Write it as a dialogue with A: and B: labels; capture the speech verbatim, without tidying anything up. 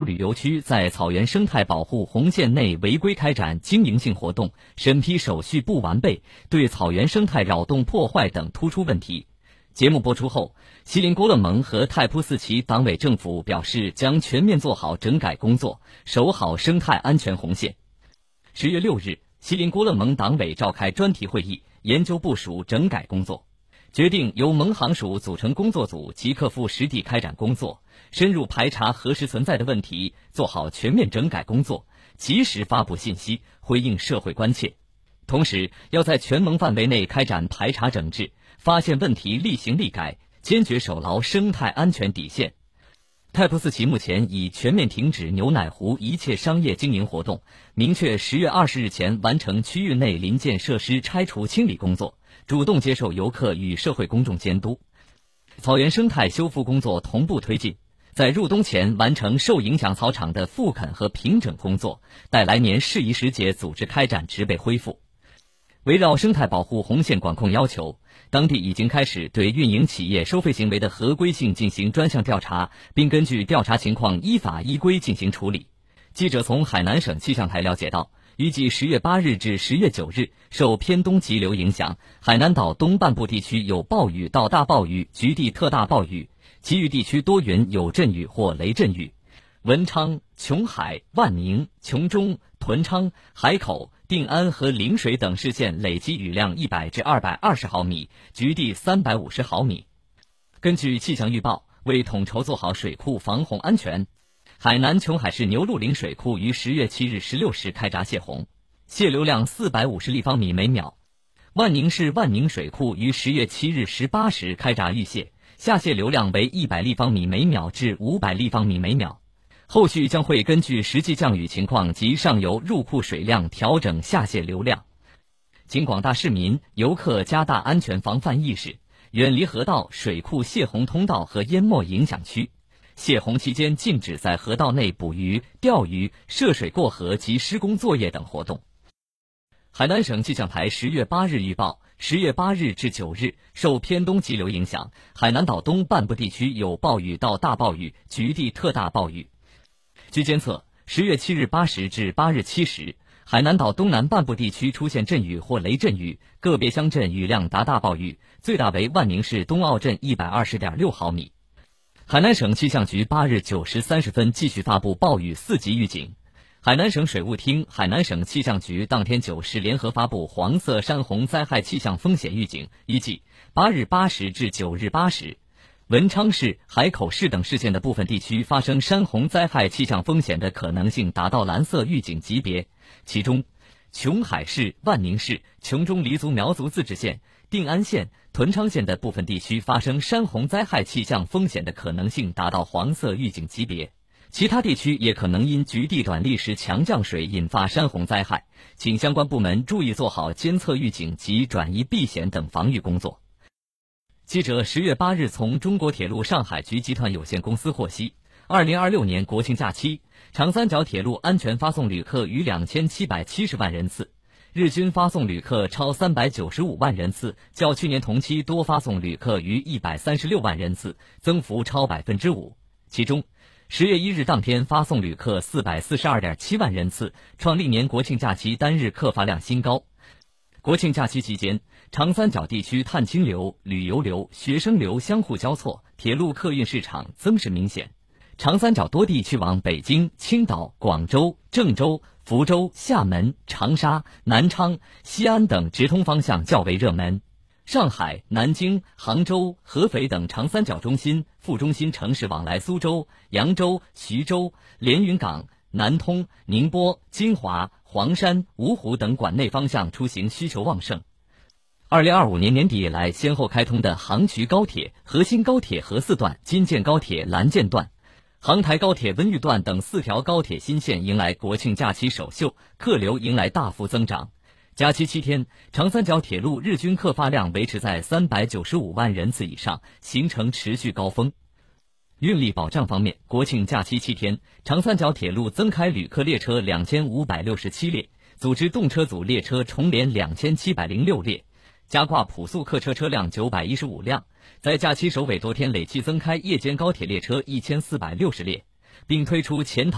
A: 旅游区在草原生态保护红线内违规开展经营性活动，审批手续不完备，对草原生态扰动破坏等突出问题。节目播出后，锡林郭勒盟和太仆寺旗党委政府表示将全面做好整改工作，守好生态安全红线。十月六日，锡林郭勒盟党委召开专题会议，研究部署整改工作，决定由盟行署组成工作组，即刻赴实地开展工作，深入排查核实存在的问题，做好全面整改工作，及时发布信息，回应社会关切。同时，要在全盟范围内开展排查整治，发现问题立行立改，坚决守牢生态安全底线。太仆寺旗目前已全面停止牛奶湖一切商业经营活动，明确十月二十日前完成区域内临建设施拆除清理工作，主动接受游客与社会公众监督。草原生态修复工作同步推进，在入冬前完成受影响草场的复垦和平整工作，待来年适宜时节组织开展植被恢复。围绕生态保护红线管控要求，当地已经开始对运营企业收费行为的合规性进行专项调查，并根据调查情况依法依规进行处理。记者从海南省气象台了解到，预计十月八日至十月九日，受偏东急流影响，海南岛东半部地区有暴雨到大暴雨，局地特大暴雨，其余地区多云有阵雨或雷阵雨。文昌、琼海、万宁、琼中、屯昌、海口、定安和陵水等市县累计雨量一百至二百二十毫米，局地三百五十毫米。根据气象预报，为统筹做好水库防洪安全，海南琼海市牛鹿岭水库于十月七日十六时开闸泄洪，泄流量四百五十立方米每秒。万宁市万宁水库于十月七日十八时开闸预泄，下泄流量为一百立方米每秒至五百立方米每秒。后续将会根据实际降雨情况及上游入库水量调整下泄流量。请广大市民、游客加大安全防范意识，远离河道、水库泄洪通道和淹没影响区。泄洪期间禁止在河道内捕鱼、钓鱼、涉水过河及施工作业等活动。海南省气象台十月八日预报，十月八日至九日，受偏东急流影响，海南岛东半部地区有暴雨到大暴雨，局地特大暴雨。据监测，十月七日八时至八日七时，海南岛东南半部地区出现阵雨或雷阵雨，个别乡镇雨量达大暴雨，最大为万宁市东澳镇一百二十点六毫米。海南省气象局八日九时三十分继续发布暴雨四级预警。海南省水务厅、海南省气象局当天九时联合发布黄色山洪灾害气象风险预警，预计八日八时至九日八时。文昌市、海口市等市县的部分地区发生山洪灾害气象风险的可能性达到蓝色预警级别，其中琼海市、万宁市、琼中黎族苗族自治县、定安县、屯昌县的部分地区发生山洪灾害气象风险的可能性达到黄色预警级别，其他地区也可能因局地短历时强降水引发山洪灾害，请相关部门注意做好监测预警及转移避险等防御工作。记者十月八日从中国铁路上海局集团有限公司获悉，二零二六年国庆假期，长三角铁路安全发送旅客逾两千七百七十万人次，日均发送旅客超三百九十五万人次，较去年同期多发送旅客逾一百三十六万人次，增幅超百分之五。其中，十月一日当天发送旅客四百四十二点七万人次，创历年国庆假期单日客发量新高。国庆假期期间，长三角地区探亲流、旅游流、学生流相互交错，铁路客运市场增势明显。长三角多地去往北京、青岛、广州、郑州、福州、厦门、长沙、南昌、西安等直通方向较为热门。上海、南京、杭州、合肥等长三角中心、副中心城市往来苏州、扬州、徐州、连云港、南通、宁波、金华、黄山、芜湖等管内方向出行需求旺盛。二零二五年年底以来先后开通的杭衢高铁、河新高铁河四段、京建高铁蓝建段、杭台高铁温榆段等四条高铁新线迎来国庆假期首秀，客流迎来大幅增长。假期七天，长三角铁路日均客发量维持在三百九十五万人次以上，形成持续高峰。运力保障方面，国庆假期七天，长三角铁路增开旅客列车两千五百六十七列，组织动车组列车重联两千七百零六列，加挂普速客车车辆九百一十五辆，在假期首尾多天累计增开夜间高铁列车一千四百六十列，并推出前